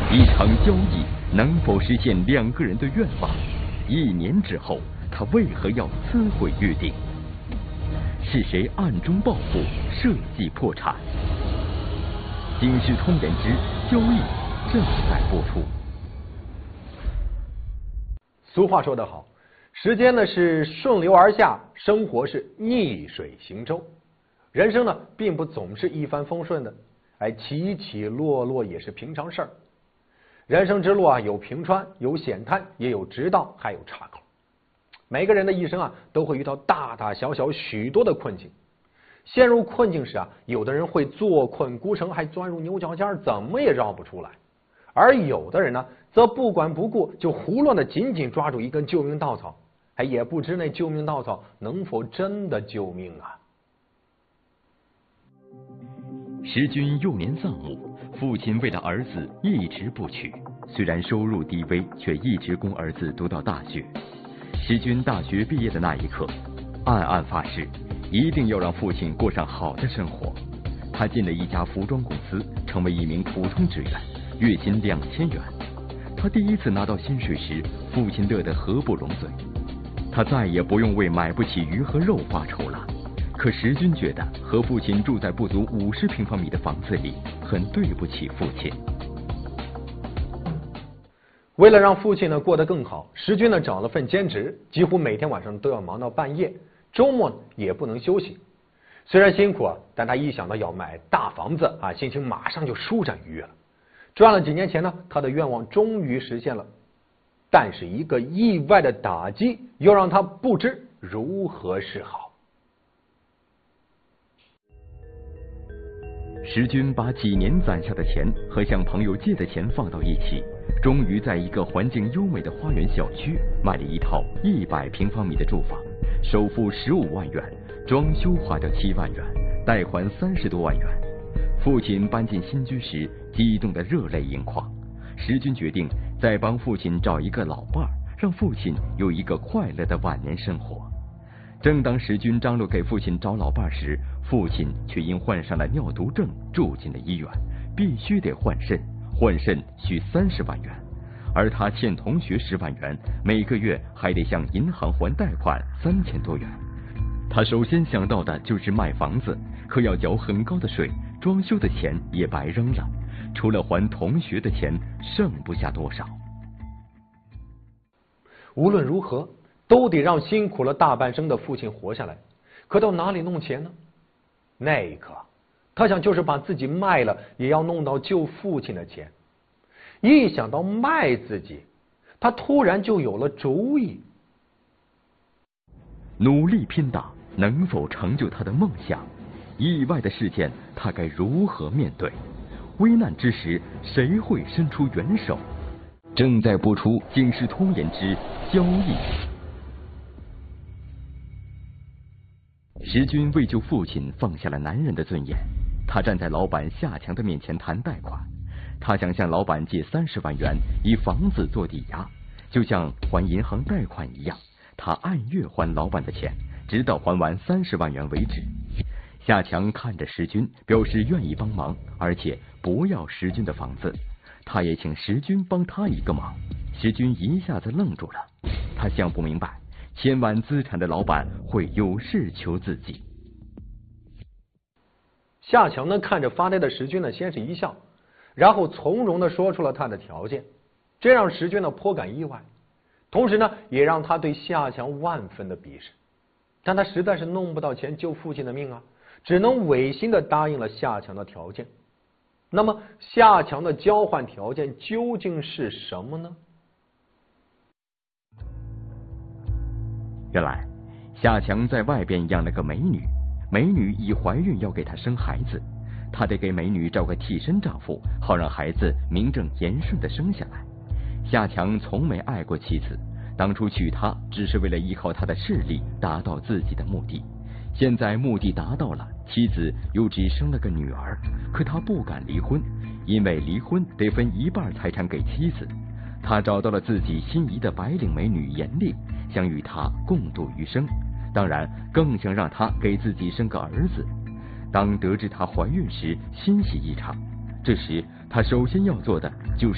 一场交易能否实现两个人的愿望？1年之后，他为何要撕毁约定？是谁暗中报复，设计破产？《警世通言之交易》正在播出。 俗话说得好，时间呢是顺流而下，生活是逆水行舟。人生呢并不总是一帆风顺的，起起落落也是平常事儿。人生之路啊，有平川，有险滩，也有直道，还有岔口。每个人的一生啊，都会遇到大大小小许多的困境。陷入困境时啊，有的人会坐困孤城，还钻入牛角尖，怎么也绕不出来；而有的人呢，则不管不顾，就胡乱的紧紧抓住一根救命稻草，也不知那救命稻草能否真的救命啊。 时均幼年丧母，父亲为了儿子一直不娶，虽然收入低微，却一直供儿子读到大学。时均大学毕业的那一刻，暗暗发誓一定要让父亲过上好的生活。他进了一家服装公司，成为一名普通职员，月薪2000元。他第一次拿到薪水时，父亲乐得合不拢嘴。他再也不用为买不起鱼和肉发愁了。可时均觉得和父亲住在不足50平方米的房子里，很对不起父亲。 为了让父亲呢过得更好，时均呢找了份兼职，几乎每天晚上都要忙到半夜，周末也不能休息。虽然辛苦啊，但他一想到要买大房子啊，心情马上就舒展愉悦了。赚了几年钱呢，他的愿望终于实现了。但是一个意外的打击，又让他不知如何是好。 时均把几年攒下的钱和向朋友借的钱放到一起，终于在一个环境优美的花园小区买了一套100平方米的住房，首付15万元，装修花掉7万元，贷款30多万元。父亲搬进新居时，激动得热泪盈眶。时均决定再帮父亲找一个老伴儿，让父亲有一个快乐的晚年生活。正当时均张罗给父亲找老伴时，父亲却因患上了尿毒症住进了医院，必须得换肾，换肾需30万元，而他欠同学10万元，每个月还得向银行还贷款3000多元。他首先想到的就是卖房子，可要缴很高的税，装修的钱也白扔了，除了还同学的钱，剩不下多少。 无论如何，都得让辛苦了大半生的父亲活下来。可到哪里弄钱呢？那一刻，他想就是把自己卖了，也要弄到救父亲的钱。一想到卖自己，他突然就有了主意。 努力拼打，能否成就他的梦想？意外的事件，他该如何面对？危难之时，谁会伸出援手？正在播出《警世通言之交易》。时均为救父亲放下了男人的尊严，他站在老板夏强的面前谈贷款。他想向老板借30万元，以房子做抵押，就像还银行贷款一样，他按月还老板的钱，直到还完30万元为止。夏强看着时均，表示愿意帮忙，而且不要时均的房子，他也请时均帮他一个忙。时均一下子愣住了，他想不明白千万资产的老板会有事求自己。 夏强呢看着发呆的时均呢，先是一笑，然后从容的说出了他的条件，这让时均呢颇感意外，同时呢也让他对夏强万分的鄙视。但他实在是弄不到钱救父亲的命啊，只能违心的答应了夏强的条件。那么夏强的交换条件究竟是什么呢？ 原来夏强在外边养了个美女，美女已怀孕要给他生孩子，他得给美女找个替身丈夫，好让孩子名正言顺的生下来。夏强从没爱过妻子，当初娶她只是为了依靠她的势力达到自己的目的。现在目的达到了，妻子又只生了个女儿，可他不敢离婚，因为离婚得分1半财产给妻子。他找到了自己心仪的白领美女严丽，想与她共度余生，当然更想让她给自己生个儿子。当得知她怀孕时，欣喜异常。这时他首先要做的就是